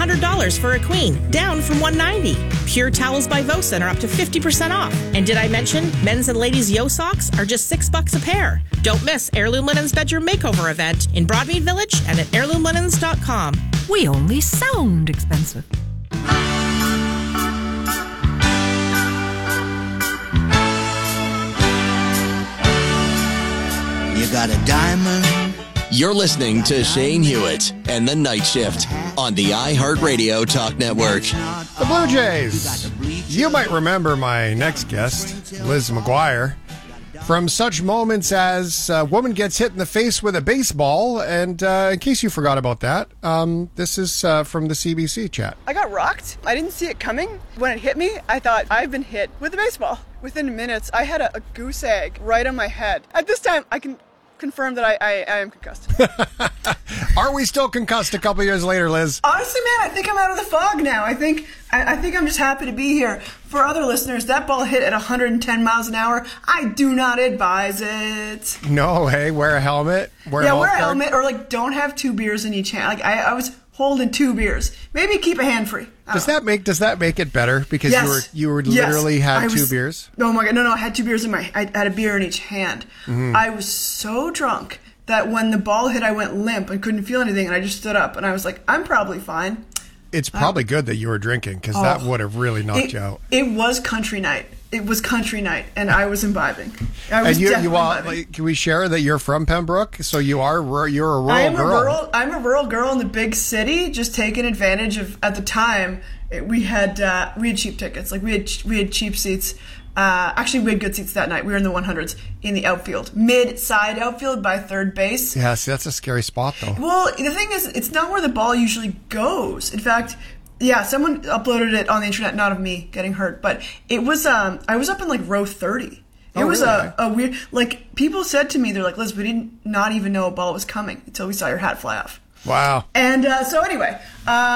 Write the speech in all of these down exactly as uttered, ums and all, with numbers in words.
hundred dollars for a queen, down from one hundred ninety dollars. Pure Towels by Vosen are up to fifty percent off. And did I mention men's and ladies' Yo socks are just six bucks a pair? Don't miss Heirloom Linens Bedroom Makeover event in Broadmead Village and at heirloom linens dot com. We only sound expensive. You got a diamond. You're listening to Shane Hewitt and The Night Shift on the iHeartRadio Talk Network. The Blue Jays. You might remember my next guest, Liz McGuire, from such moments as a woman gets hit in the face with a baseball. And uh, in case you forgot about that, um, this is uh, from the C B C chat. I got rocked. I didn't see it coming. When it hit me, I thought, I've been hit with a baseball. Within minutes, I had a, a goose egg right on my head. At this time, I can confirm that I, I, I am concussed. Are we still concussed a couple years later, Liz? Honestly, man, I think I'm out of the fog now. I think I, I think I'm just happy to be here. For other listeners, that ball hit at one hundred ten miles an hour. I do not advise it. No, hey, wear a helmet. Wear yeah, a wear a guard. helmet, or like don't have two beers in each hand. Like I, I was holding two beers. Maybe keep a hand free. Does that make Does that make it better because yes. you were you were yes. literally had I two was, beers? Oh my god, no, no, I had two beers in my. I had a beer in each hand. Mm-hmm. I was so drunk that when the ball hit, I went limp and couldn't feel anything, and I just stood up and I was like, I'm probably fine. It's probably um, good that you were drinking because oh, that would have really knocked it, you out. It was country night. It was country night, and I was imbibing. I was and you, definitely you all, imbibing. Like, can we share that you're from Pembroke? So you are you're a rural I am girl. A rural, I'm a rural girl in the big city, just taking advantage of. At the time, it, we had uh, we had cheap tickets. Like we had we had cheap seats. Uh, actually, we had good seats that night. We were in the one hundreds in the outfield, mid-side outfield by third base. Yeah, see, that's a scary spot, though. Well, the thing is, it's not where the ball usually goes. In fact, yeah, someone uploaded it on the internet, not of me getting hurt, but it was. Um, I was up in like row thirty. It oh, was really? a, a weird. Like people said to me, they're like, "Liz, we didn't not even know a ball was coming until we saw your hat fly off." Wow. And uh, so anyway, uh,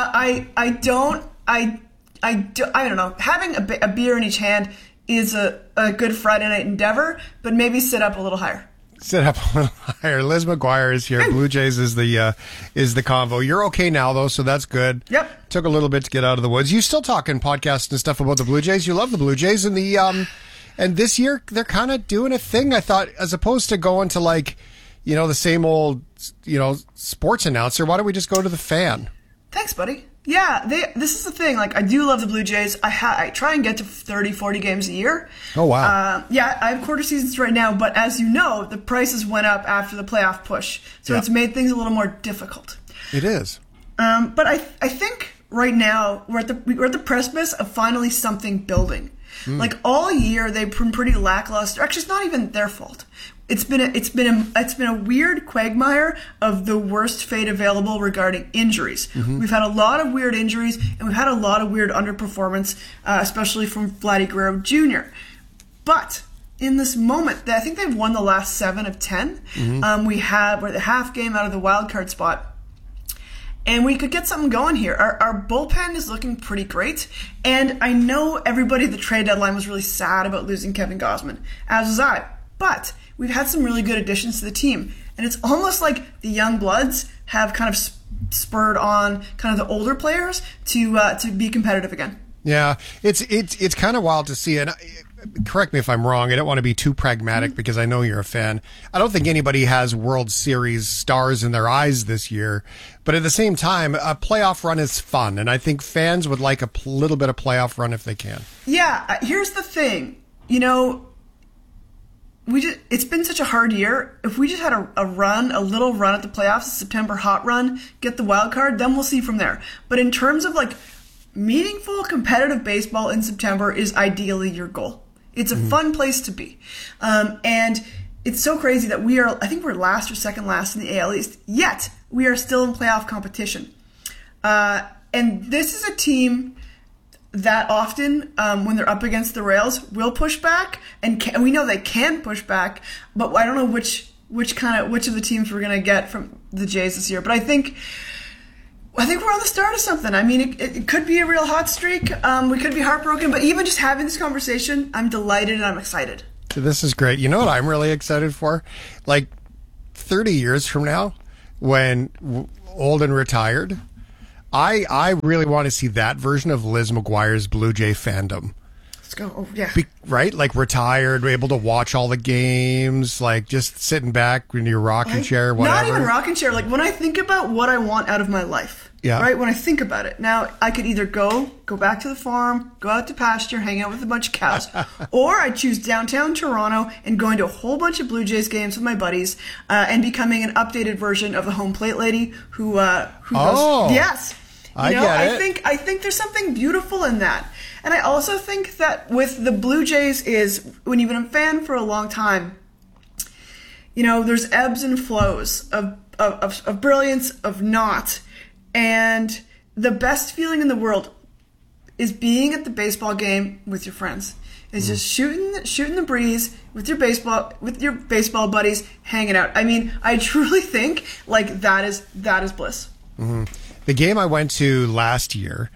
I I don't I I do, I don't know. Having a, a beer in each hand is a, a good Friday night endeavor, but maybe sit up a little higher. Sit up a little higher. Liz McGuire is here. Blue Jays is the uh, is the convo. You're okay now, though, so that's good. Yep. Took a little bit to get out of the woods. You still talking podcasts and stuff about the Blue Jays. You love the Blue Jays, and the um, and this year they're kind of doing a thing. I thought, as opposed to going to like, you know, the same old, you know, sports announcer. Why don't we just go to the fan? Thanks, buddy. Yeah, they, this is the thing. Like, I do love the Blue Jays. I, ha- I try and get to thirty, forty games a year. Oh, wow. Uh, yeah, I have quarter seasons right now, but as you know, the prices went up after the playoff push. So yeah. It's made things a little more difficult. It is. Um, but I I think right now we're at the we're at the precipice of finally something building. Mm. Like, all year they've been pretty lackluster. Actually, it's not even their fault. It's been a, it's been a, it's been a weird quagmire of the worst fate available regarding injuries. Mm-hmm. We've had a lot of weird injuries, and we've had a lot of weird underperformance, uh, especially from Vladdy Guerrero Junior But in this moment, I think they've won the last seven of ten. Mm-hmm. Um, we have we're the half game out of the wild card spot, and we could get something going here. Our, our bullpen is looking pretty great, and I know everybody at the trade deadline was really sad about losing Kevin Gausman, as was I. But we've had some really good additions to the team, and it's almost like the young bloods have kind of spurred on kind of the older players to uh, to be competitive again. Yeah, it's it's it's kind of wild to see. And I, correct me if I'm wrong. I don't want to be too pragmatic mm-hmm. because I know you're a fan. I don't think anybody has World Series stars in their eyes this year, but at the same time, a playoff run is fun, and I think fans would like a little bit of playoff run if they can. Yeah, here's the thing, you know. We just, it's been such a hard year. If we just had a, a run, a little run at the playoffs, a September hot run, get the wild card, then we'll see from there. But in terms of like meaningful competitive baseball in September is ideally your goal. It's a mm-hmm. fun place to be. Um, and it's so crazy that we are, I think we're last or second last in the A L East, yet we are still in playoff competition. Uh, and this is a team that often, um, when they're up against the rails, will push back, and can, we know they can push back, but I don't know which which kind of which of the teams we're gonna get from the Jays this year. But I think I think we're on the start of something. I mean, it, it could be a real hot streak. Um, we could be heartbroken, but even just having this conversation, I'm delighted and I'm excited. This is great. You know what I'm really excited for? Like thirty years from now, when Olden retired, I I really want to see that version of Liz McGuire's Blue Jay fandom. Let's go. Oh, yeah. Be, right? Like retired, able to watch all the games, like just sitting back in your rocking Like, chair, whatever. Not even rocking chair. Like when I think about what I want out of my life, Yeah. right? When I think about it, now I could either go go back to the farm, go out to pasture, hang out with a bunch of cows, or I choose downtown Toronto and going to a whole bunch of Blue Jays games with my buddies uh, and becoming an updated version of the home plate lady who uh, who Oh. goes, yes. You I know, get I it. think I think there's something beautiful in that. And I also think that with the Blue Jays is when you've been a fan for a long time, you know, there's ebbs and flows of of, of, of brilliance, of not. And the best feeling in the world is being at the baseball game with your friends. It's just shooting shooting the breeze with your baseball with your baseball buddies, hanging out. I mean, I truly think like that is that is bliss. Mm-hmm. The game I went to last year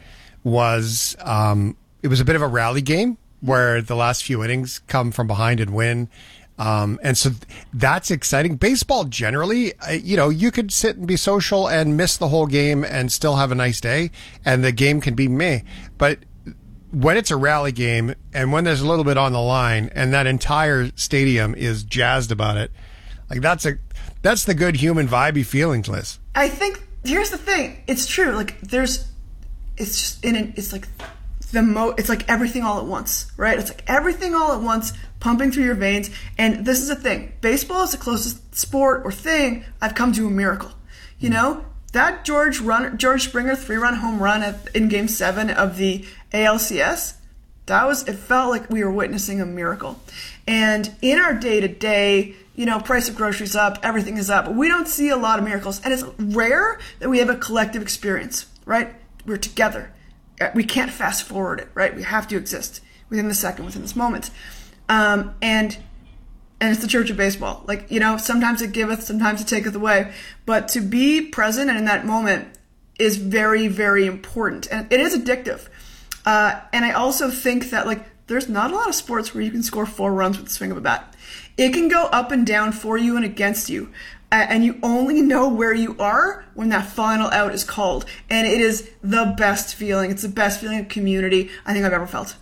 was um, it was a bit of a rally game where the last few innings come from behind and win. Um, and so that's exciting. Baseball generally, uh, you know, you could sit and be social and miss the whole game and still have a nice day, and the game can be meh. But when it's a rally game and when there's a little bit on the line and that entire stadium is jazzed about it, like that's a that's the good human vibey feelings, Liz. I think here's the thing. It's true. Like there's, it's just in an, it's like the mo. It's like everything all at once, right? It's like everything all at once, pumping through your veins. And this is the thing. Baseball is the closest sport or thing I've come to a miracle. You know that George run, George Springer three-run home run at, in Game Seven of the A L C S. That was. It felt like we were witnessing a miracle. And in our day-to-day, you know, price of groceries up, everything is up. We don't see a lot of miracles. And it's rare that we have a collective experience, right? We're together. We can't fast forward it, right? We have to exist within the second, within this moment. Um, and and it's the church of baseball. Like, you know, sometimes it giveth, sometimes it taketh away. But to be present and in that moment is very, very important. And it is addictive. Uh, and I also think that, like, there's not a lot of sports where you can score four runs with the swing of a bat. It can go up and down for you and against you. Uh, and you only know where you are when that final out is called. And it is the best feeling. It's the best feeling of community I think I've ever felt.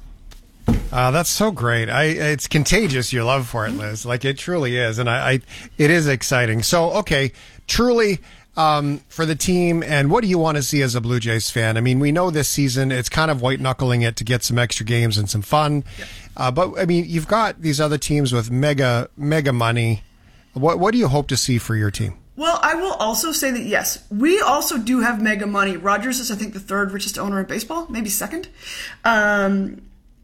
Uh, that's so great. I, it's contagious, your love for it, Liz. Like, it truly is. And I, I it is exciting. So, okay, truly, um, for the team, and what do you want to see as a Blue Jays fan? I mean, we know this season it's kind of white-knuckling it to get some extra games and some fun. Yeah. Uh, but, I mean, you've got these other teams with mega, mega money. What, what do you hope to see for your team? Well, I will also say that, yes, we also do have mega money. Rogers is, I think, the third richest owner in baseball, maybe second. Um...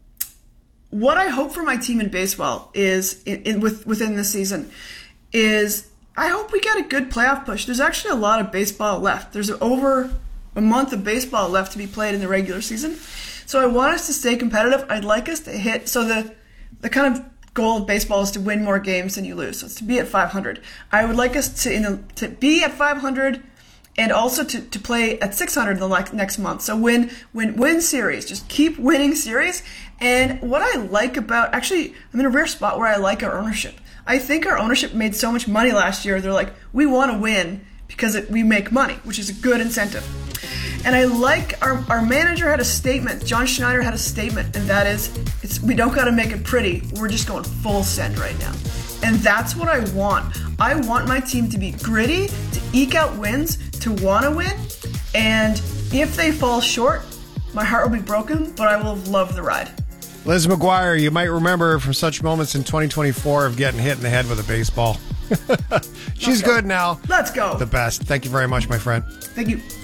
What I hope for my team in baseball is, in, in with, within this season, is I hope we get a good playoff push. There's actually a lot of baseball left. There's over a month of baseball left to be played in the regular season. So I want us to stay competitive. I'd like us to hit, so the the kind of goal of baseball is to win more games than you lose. So it's to be at five hundred. I would like us to, in the, to be at five hundred and also to, to play at six hundred in the next month. So win, win, win series. Just keep winning series. And what I like about, actually, I'm in a rare spot where I like our ownership. I think our ownership made so much money last year. They're like, we want to win because it, we make money, which is a good incentive. And I like our, our manager had a statement. John Schneider had a statement, and that is, it's, we don't got to make it pretty. We're just going full send right now. And that's what I want. I want my team to be gritty, to eke out wins, to want to win. And if they fall short, my heart will be broken, but I will love the ride. Liz McGuire, you might remember from such moments in twenty twenty-four of getting hit in the head with a baseball. She's good now. Let's go. The best. Thank you very much, my friend. Thank you.